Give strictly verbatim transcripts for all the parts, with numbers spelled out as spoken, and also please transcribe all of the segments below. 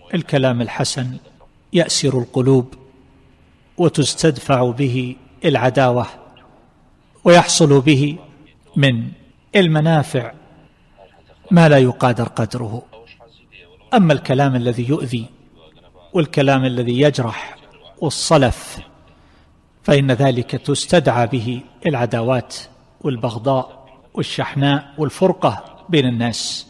الكلام الحسن يأسر القلوب وتستدفع به العداوة، ويحصل به من المنافع ما لا يقادر قدره. أما الكلام الذي يؤذي والكلام الذي يجرح والصلف فإن ذلك تستدعى به العداوات والبغضاء والشحناء والفرقة بين الناس،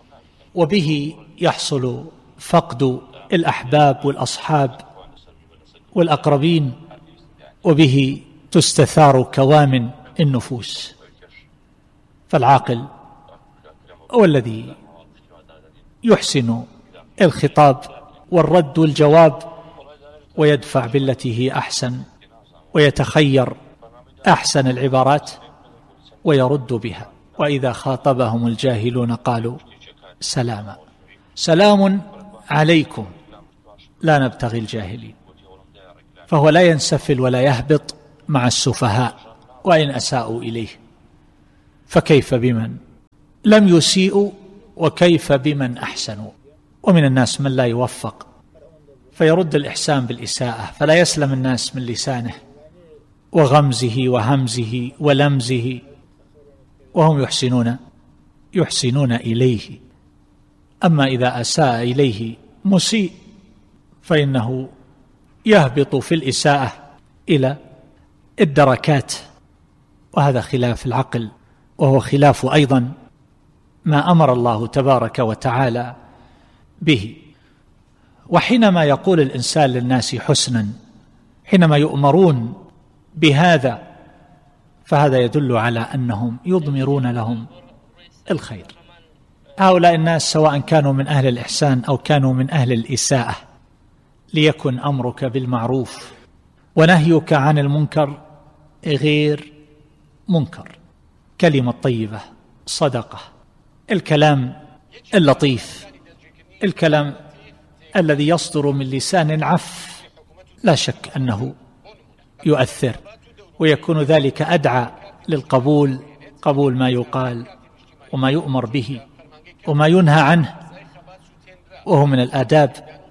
وبه يحصل فقد الأحباب والأصحاب والأقربين، وبه تستثار كوامن النفوس. فالعاقل هو الذي يحسن الخطاب والرد والجواب، ويدفع بالتي هي أحسن، ويتخير أحسن العبارات ويرد بها. وإذا خاطبهم الجاهلون قالوا سلاما، سلام عليكم لا نبتغي الجاهلين. فهو لا ينسفل ولا يهبط مع السفهاء وإن أساءوا إليه، فكيف بمن لم يسيئوا وكيف بمن أحسنوا. ومن الناس من لا يوفق فيرد الإحسان بالإساءة، فلا يسلم الناس من لسانه وغمزه وهمزه ولمزه، وهم يحسنون يحسنون إليه. أما إذا أساء إليه مسيء فإنه يهبط في الإساءة إلى الدركات، وهذا خلاف العقل، وهو خلاف أيضا ما أمر الله تبارك وتعالى به. وحينما يقول الإنسان للناس حسنا، حينما يؤمرون بهذا، فهذا يدل على أنهم يضمرون لهم الخير. هؤلاء الناس سواء كانوا من أهل الإحسان أو كانوا من أهل الإساءة، ليكن أمرك بالمعروف ونهيك عن المنكر غير منكر. كلمة طيبة، صدقة، الكلام اللطيف، الكلام الذي يصدر من لسان عف، لا شك أنه يؤثر، ويكون ذلك أدعى للقبول، قبول ما يقال وما يؤمر به وما ينهى عنه، وهو من الآداب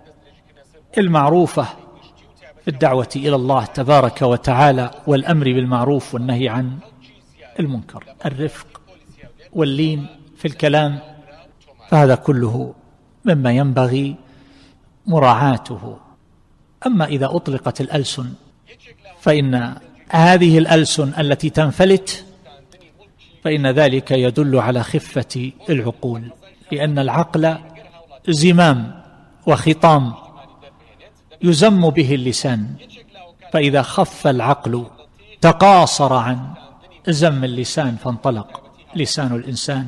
المعروفة في الدعوة إلى الله تبارك وتعالى والأمر بالمعروف والنهي عن المنكر، الرفق واللين في الكلام. فهذا كله مما ينبغي مراعاته. أما إذا أطلقت الألسن فإن هذه الألسن التي تنفلت فإن ذلك يدل على خفة العقول، لأن العقل زمام وخطام يزم به اللسان، فإذا خف العقل تقاصر عن زم اللسان، فانطلق لسان الإنسان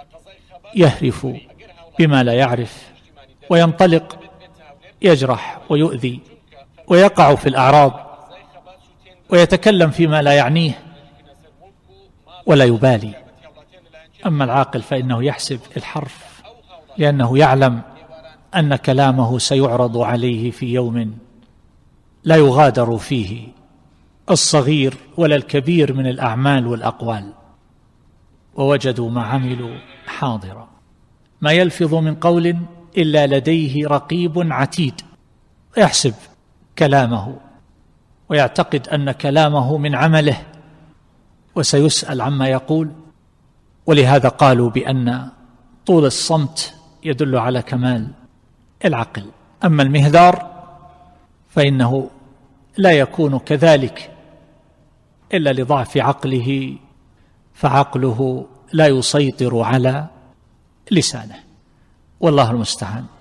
يهرف بما لا يعرف، وينطلق يجرح ويؤذي ويقع في الأعراض ويتكلم فيما لا يعنيه ولا يبالي. أما العاقل فإنه يحسب الحرف، لأنه يعلم أن كلامه سيعرض عليه في يوم لا يغادر فيه الصغير ولا الكبير من الأعمال والأقوال. ووجدوا ما عملوا حاضرا ما يلفظ من قول إلا لديه رقيب عتيد. ويحسب كلامه ويعتقد أن كلامه من عمله وسيسأل عما يقول. ولهذا قالوا بأن طول الصمت يدل على كمال العقل. أما المهذار فإنه لا يكون كذلك إلا لضعف عقله، فعقله لا يسيطر على لسانه، والله المستعان.